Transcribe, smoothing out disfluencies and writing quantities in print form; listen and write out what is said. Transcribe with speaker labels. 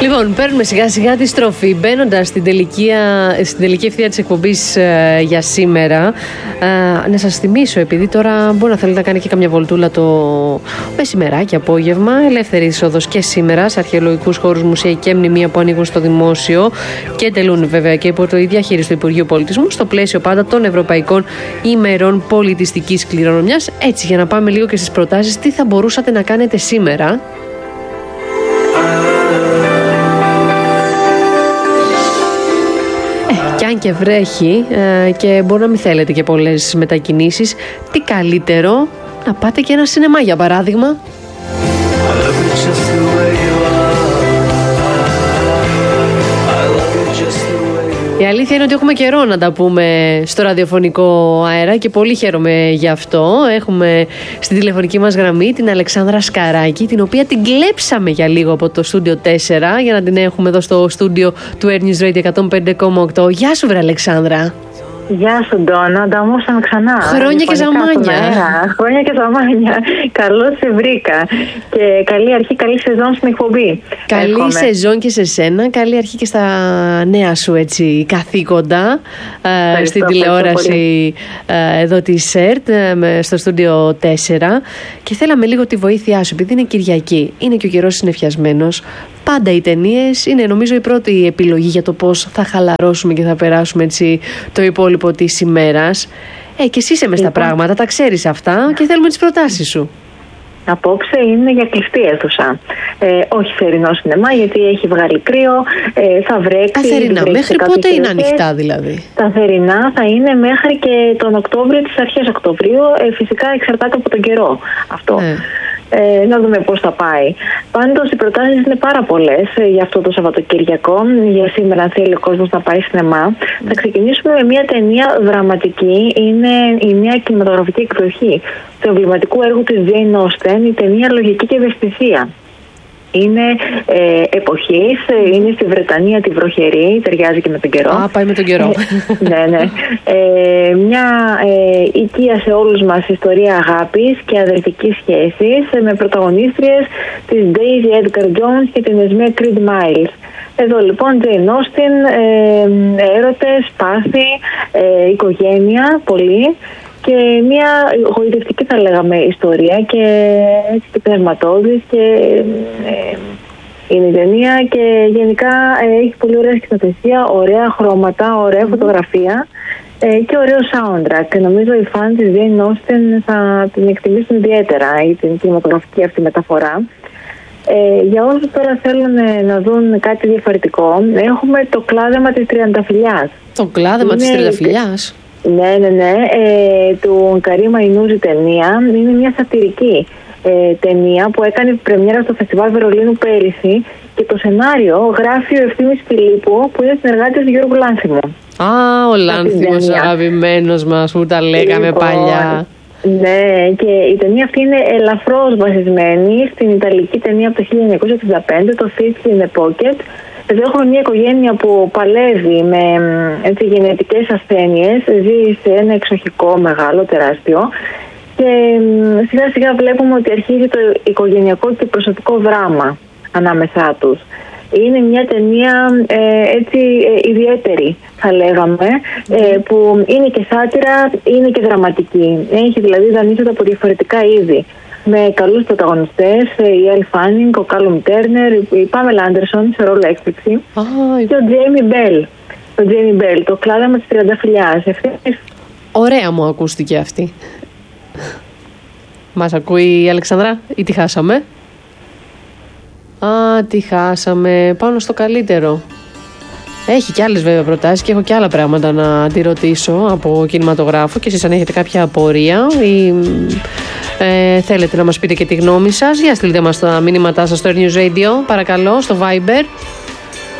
Speaker 1: Λοιπόν, παίρνουμε σιγά σιγά τη στροφή, μπαίνοντας στην τελική ευθεία της εκπομπής για σήμερα. Να σας θυμίσω, επειδή τώρα μπορεί να θέλετε να κάνει και καμιά βολτούλα το μεσημεράκι, απόγευμα, ελεύθερη είσοδος και σήμερα σε αρχαιολογικούς χώρους, μουσεία και μνημεία που ανοίγουν στο δημόσιο και τελούν βέβαια και υπό τη διαχείριση του Υπουργείου Πολιτισμού, στο πλαίσιο πάντα των Ευρωπαϊκών ημερών πολιτιστικής κληρονομιάς. Έτσι, για να πάμε λίγο και στις προτάσεις, τι θα μπορούσατε να κάνετε σήμερα. Και αν και βρέχει και μπορεί να μην θέλετε και πολλές μετακινήσεις, τι καλύτερο να πάτε και ένα σινεμά, για παράδειγμα. Η αλήθεια είναι ότι έχουμε καιρό να τα πούμε στο ραδιοφωνικό αέρα και πολύ χαίρομαι γι' αυτό. Έχουμε στην τηλεφωνική μας γραμμή την Αλεξάνδρα Σκαράκη, την οποία την κλέψαμε για λίγο από το στούντιο 4 για να την έχουμε εδώ στο στούντιο του Air News Radio 105,8. Γεια σου βρε Αλεξάνδρα.
Speaker 2: Γεια σου Ντόνα, ανταμώσαμε ξανά.
Speaker 1: Χρόνια και ζαμάνια.
Speaker 2: Χρόνια και ζαμάνια. Καλώς σε βρήκα. Και καλή αρχή, καλή σεζόν στην εκπομπή.
Speaker 1: Καλή σεζόν και σε σένα. Καλή αρχή και στα νέα σου έτσι καθήκοντα στην τηλεόραση εδώ της ΕΡΤ στο στούντιο 4. Και θέλαμε λίγο τη βοήθειά σου, επειδή είναι Κυριακή, είναι και ο καιρός συννεφιασμένος. Πάντα οι ταινίες είναι νομίζω η πρώτη επιλογή για το πώς θα χαλαρώσουμε και θα περάσουμε έτσι το υπόλοιπο της ημέρας. Και εσύ είσαι μες στα πράγματα, τα ξέρεις αυτά και θέλουμε τις προτάσεις σου.
Speaker 2: Απόψε είναι για κλειστή αίθουσα. Όχι θερινό σινεμά, γιατί έχει βγάλει κρύο, θα βρέξει.
Speaker 1: Τα θερινά, μέχρι πότε είναι ανοιχτά δηλαδή?
Speaker 2: Τα θερινά θα είναι μέχρι και τον Οκτώβριο, τις αρχές Οκτωβρίου. Φυσικά εξαρτάται από τον καιρό αυτό. Να δούμε πώς θα πάει. Πάντως οι προτάσεις είναι πάρα πολλές για αυτό το Σαββατοκύριακο. Για σήμερα, αν θέλει ο κόσμος να πάει σινεμά, θα ξεκινήσουμε με μια ταινία δραματική. Είναι η μια κινηματογραφική εκδοχή του εμβληματικού έργου της Jane Austen, η ταινία Λογική και Ευαισθησία. Είναι εποχής, είναι στη Βρετανία τη βροχερή, ταιριάζει και με τον καιρό.
Speaker 1: Πάει με τον καιρό.
Speaker 2: Ναι. Μια οικία σε όλους μας ιστορία αγάπης και αδερφικής σχέσης, με πρωταγωνίστριες της Daisy Edgar Jones και την Esme Creed Miles. Εδώ λοιπόν Jane Austen, έρωτες, πάθη, οικογένεια, πολύ. Και μια γοητευτική θα λέγαμε ιστορία και έτσι και πνευματώδης και είναι η ταινία και γενικά έχει πολύ ωραία σκηνοθεσία, ωραία χρώματα, ωραία φωτογραφία και ωραίο soundtrack. Νομίζω οι φαν της Jane Austen θα την εκτιμήσουν ιδιαίτερα την κινηματογραφική αυτή μεταφορά. Για όσους τώρα θέλουν να δουν κάτι διαφορετικό, έχουμε το κλάδεμα της Τριανταφυλλιάς.
Speaker 1: Το κλάδεμα της Τριανταφυλλιάς?
Speaker 2: Ναι. Του Καρίμ Μαϊνούζη ταινία. Είναι μια σατυρική ταινία που έκανε πρεμιέρα στο Φεστιβάλ Βερολίνου πέρυσι και το σενάριο γράφει ο Ευθύμης Φιλίππου, που είναι συνεργάτης του Γιώργου Λάνθιμου.
Speaker 1: Ο Λάνθιμος αγαπημένος μας που τα λέγαμε παλιά.
Speaker 2: Ναι, και η ταινία αυτή είναι ελαφρώς βασισμένη στην ιταλική ταινία από το 1965, το Fifth in a Pocket. Εδώ έχουμε μια οικογένεια που παλεύει με γενετικές ασθένειες, ζει σε ένα εξοχικό μεγάλο, τεράστιο και σιγά σιγά βλέπουμε ότι αρχίζει το οικογενειακό και προσωπικό δράμα ανάμεσά τους. Είναι μια ταινία ιδιαίτερη θα λέγαμε, που είναι και σάτυρα, είναι και δραματική. Έχει δηλαδή δανείζεται από διαφορετικά είδη. Με καλούς πρωταγωνιστές, η Ελ Φάνινγκ, ο Κάλουμ Τέρνερ, η Πάμελα Άντερσον σε ρόλο έκπληξη και ο Τζέιμι Μπέλ. Το Τζέιμι Μπέλ, το κλάδεμα της Τριανταφυλλιάς.
Speaker 1: Ωραία μου ακούστηκε αυτή. Μας ακούει η Αλεξανδρά ή τη χάσαμε? Τη χάσαμε. Πάνω στο καλύτερο. Έχει και άλλες βέβαια προτάσεις και έχω και άλλα πράγματα να τη ρωτήσω από κινηματογράφο και εσείς αν έχετε κάποια απορία ή θέλετε να μας πείτε και τη γνώμη σας, για στείλτε μας τα μήνυματά σας στο Air News Radio, παρακαλώ, στο Viber